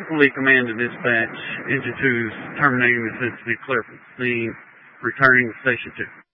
Fleet Command to dispatch. Engine 2 is terminating necessity, clear from the scene, returning to Station 2.